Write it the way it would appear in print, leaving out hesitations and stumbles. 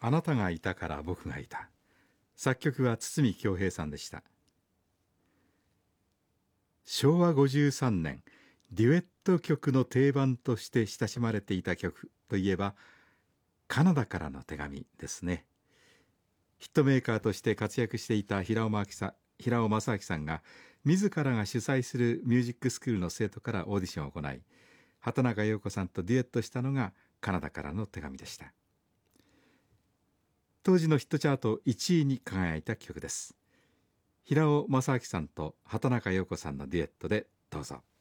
あなたがいたから僕がいた。作曲は堤恭平さんでした。昭和53年、デュエット曲の定番として親しまれていた曲といえば、カナダからの手紙ですね。ヒットメーカーとして活躍していた平尾正明さんが自らが主催するミュージックスクールの生徒からオーディションを行い、畑中葉子さんとデュエットしたのがカナダからの手紙でした。当時のヒットチャート1位に輝いた曲です。平尾正明さんと畑中葉子さんのデュエットでどうぞ。